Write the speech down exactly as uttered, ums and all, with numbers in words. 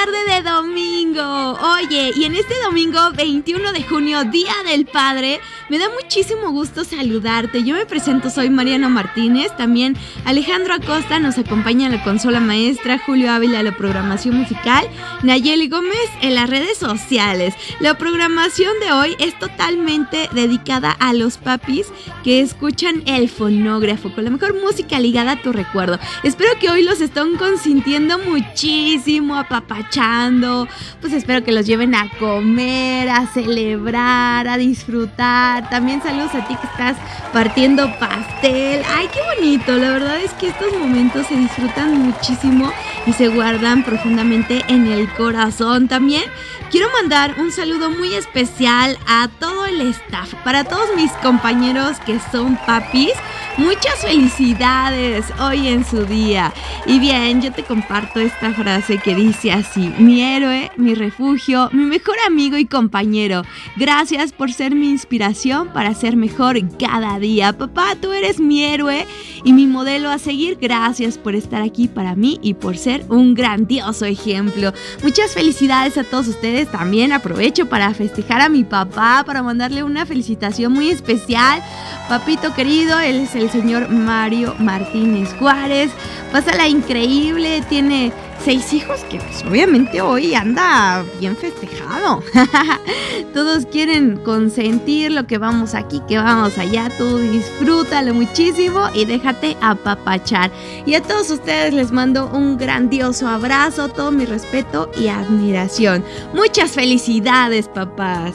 tarde de domingo. Oye, y en este domingo veintiuno de junio, Día del Padre, me da muchísimo gusto saludarte. Yo me presento, soy Mariana Martínez. También Alejandro Acosta nos acompaña en la consola maestra, Julio Ávila en la programación musical, Nayeli Gómez en las redes sociales. La programación de hoy es totalmente dedicada a los papis que escuchan el fonógrafo con la mejor música ligada a tu recuerdo. Espero que hoy los estén consintiendo muchísimo, apapachando. Pues espero que los lleven a comer, a celebrar, a disfrutar. También saludos a ti que estás partiendo pastel. Ay, qué bonito. La verdad es que estos momentos se disfrutan muchísimo y se guardan profundamente en el corazón. También quiero mandar un saludo muy especial a todo el staff, para todos mis compañeros que son papis. Muchas felicidades hoy en su día. Y bien, yo te comparto esta frase que dice así: mi héroe, mi refugio, mi mejor amigo y compañero. Gracias por ser mi inspiración para ser mejor cada día. Papá, tú eres mi héroe y mi modelo a seguir. Gracias por estar aquí para mí y por ser un grandioso ejemplo. Muchas felicidades a todos ustedes. También aprovecho para festejar a mi papá, para mandarle una felicitación muy especial. Papito querido, él es el señor Mario Martínez Juárez. Pásala increíble, tiene seis hijos que pues obviamente hoy anda bien festejado. Todos quieren consentir lo que vamos aquí, que vamos allá. Tú disfrútalo muchísimo y déjate apapachar. Y a todos ustedes les mando un grandioso abrazo, todo mi respeto y admiración. Muchas felicidades, papás.